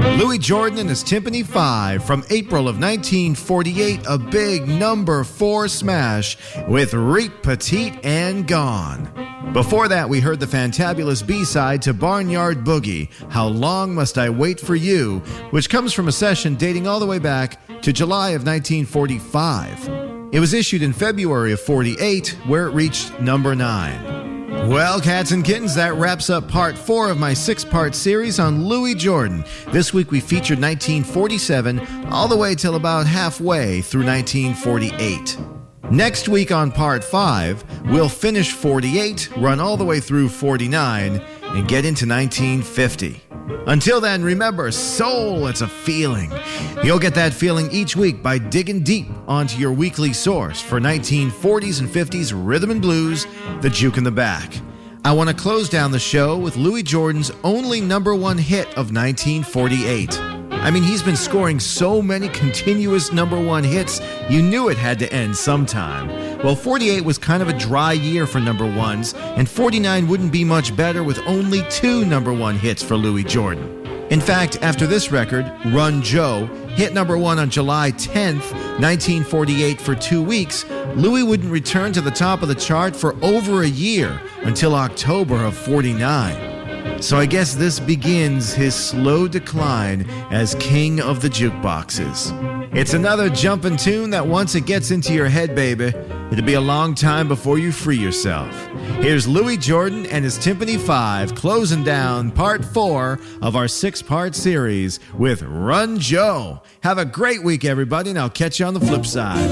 Louis Jordan and his Tympany 5 from April of 1948, a big number 4 smash with Reet Petite and Gone. Before that, we heard the fantabulous B-side to Barnyard Boogie, How Long Must I Wait for You, which comes from a session dating all the way back to July of 1945. It was issued in February of 48, where it reached number 9. Well, cats and kittens, that wraps up part 4 of my 6-part series on Louis Jordan. This week we featured 1947 all the way till about halfway through 1948. Next week on part 5, we'll finish 48, run all the way through 49, and get into 1950. Until then, remember, soul, it's a feeling. You'll get that feeling each week by digging deep onto your weekly source for 1940s and 50s rhythm and blues, the Juke in the Back. I want to close down the show with Louis Jordan's only number 1 hit of 1948. I mean, he's been scoring so many continuous number 1 hits, you knew it had to end sometime. Well, 48 was kind of a dry year for number 1s, and 49 wouldn't be much better with only 2 number 1 hits for Louis Jordan. In fact, after this record, Run Joe, hit number 1 on July 10th, 1948 for 2 weeks, Louis wouldn't return to the top of the chart for over a year, until October of 49. So I guess this begins his slow decline as king of the jukeboxes. It's another jumpin' tune that once it gets into your head, baby, it'll be a long time before you free yourself. Here's Louis Jordan and his Tympany 5 closing down part 4 of our 6-part series with Run Joe. Have a great week, everybody, and I'll catch you on the flip side.